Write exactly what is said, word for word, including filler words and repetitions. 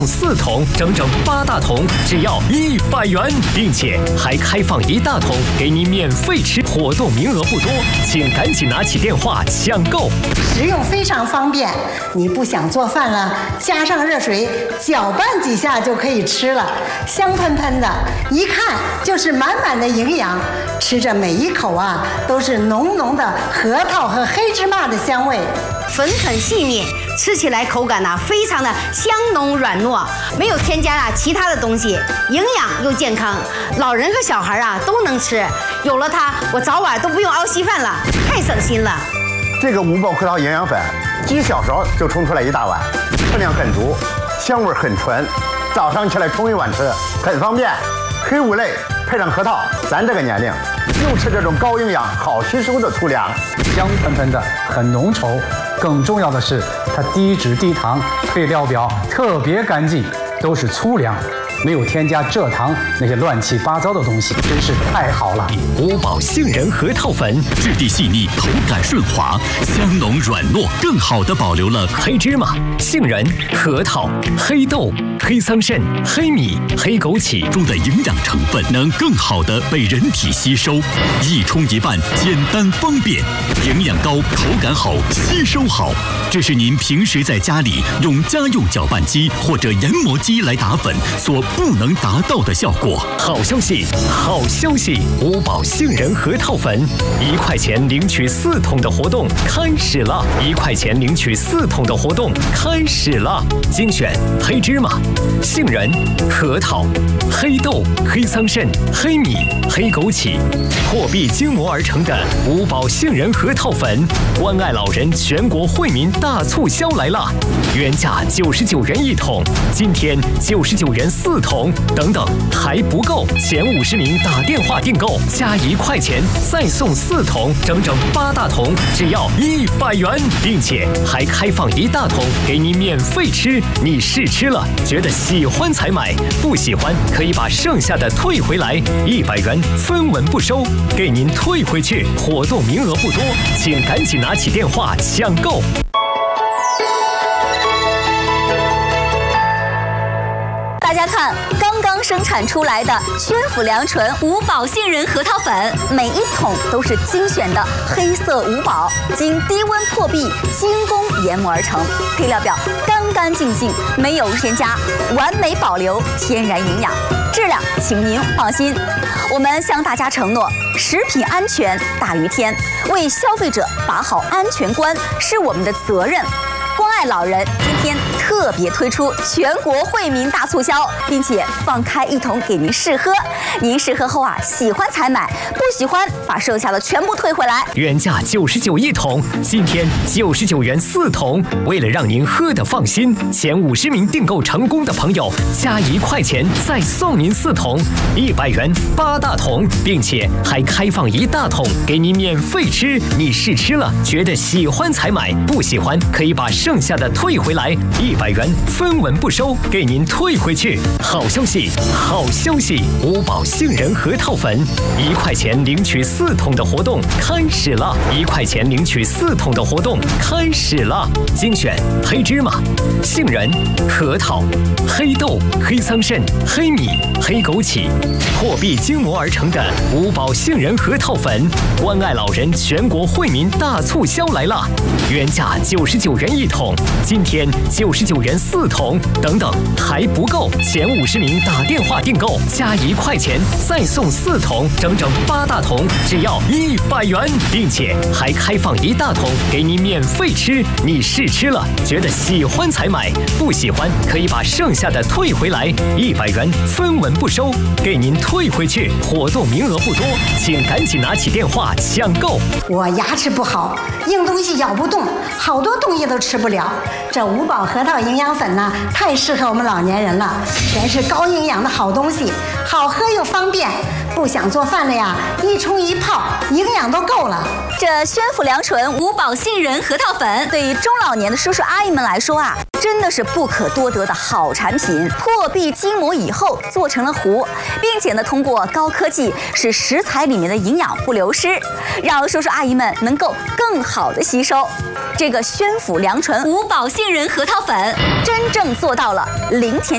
四桶，整整八大桶，只要一百元，并且还开放一大桶给你免费吃。活动名额不多，请赶紧拿起电话抢购。 食用非常方便，你不想做饭了，加上热水搅拌几下就可以吃了，香喷喷的，一看就是满满的营养。吃着每一口啊，都是浓浓的核桃和黑芝麻的香味。 粉很细腻，吃起来口感呢、啊、非常的香浓软糯，没有添加啊其他的东西，营养又健康，老人和小孩啊都能吃。有了它，我早晚都不用熬稀饭了，太省心了。 这个五宝核桃营养粉，几小勺就冲出来一大碗，分量很足，香味很纯，早上起来冲一碗吃，很方便。黑五类配上核桃，咱这个年龄就吃这种高营养、好吸收的粗粮， 香喷喷的，很浓稠。更重要的是，它低脂低糖，配料表特别干净，都是粗粮，没有添加蔗糖那些乱七八糟的东西，真是太好了。 五宝杏仁核桃粉， 质地细腻，口感顺滑，香浓软糯，更好地保留了黑芝麻、杏仁、核桃、黑豆、黑桑葚、黑米、黑枸杞中的营养成分，能更好地被人体吸收。一冲一拌，简单方便，营养高，口感好，吸收好。这是您平时在家里用家用搅拌机或者研磨机来打粉所不能达到的效果。 好消息，好消息！五宝杏仁核桃粉，一块钱领取四桶的活动开始了！一块钱领取四桶的活动开始了！精选黑芝麻、杏仁、核桃、黑豆、黑桑葚、黑米、黑枸杞，货币精磨而成的五宝杏仁核桃粉，关爱老人全国惠民大促销来了！原价九十九元一桶，今天九十九元四桶，等等还不够，前五十名打电话订购加一块钱再送四桶，整整八大桶，只要一百元，并且还开放一大桶给你免费吃。你试吃了，觉得喜欢才买，不喜欢可以把剩下的退回来，一百元分文不收，给您退回去。活动名额不多，请赶紧拿起电话抢购。 大家看，刚刚生产出来的宣府良醇五宝杏仁核桃粉，每一桶都是精选的黑色五宝，经低温破壁精工研磨而成，配料表干干净净，没有添加，完美保留天然营养，质量请您放心。我们向大家承诺，食品安全大于天，为消费者把好安全关是我们的责任。关爱老人今天特别推出全国惠民大促销，并且放开一桶给您试喝，您试喝后啊，喜欢才买，不喜欢把剩下的全部退回来。 原价九十九一桶，今天九十九元四桶。为了让您喝得放心，前五十名订购成功的朋友加一块钱再送您四桶，一百元八大桶，并且还开放一大桶给您免费吃。你试吃了，觉得喜欢才买，不喜欢可以把剩下的退回来，一百元分文不收，给您退回去。好消息，好消息！五宝杏仁核桃粉，一块钱领取四桶的活动开始了！一块钱领取四桶的活动开始了！精选黑芝麻、杏仁、核桃、黑豆、黑桑葚、黑米、黑枸杞，货币精磨而成的五宝杏仁核桃粉，关爱老人全国惠民大促销来了！原价九十九元一桶，今天九十九元四桶，等等还不够，前五十名打电话订购加一块钱再送四桶，整整八大桶，只要一百元，并且还开放一大桶给你免费吃。你试吃了，觉得喜欢才买，不喜欢可以把剩下的退回来，一百元分文不收，给您退回去。活动名额不多，请赶紧拿起电话抢购。 我牙齿不好，硬东西咬不动，好多东西都吃不了。这五宝核桃营养粉呢，太适合我们老年人了，全是高营养的好东西，好喝又方便。不想做饭了呀，一冲一泡，营养都够了。 这宣府良醇五宝杏仁核桃粉，对于中老年的叔叔阿姨们来说啊，真的是不可多得的好产品。破壁筋磨以后做成了糊，并且呢，通过高科技使食材里面的营养不流失，让叔叔阿姨们能够更好的吸收。这个宣府良醇五宝杏仁核桃粉，真正做到了零添。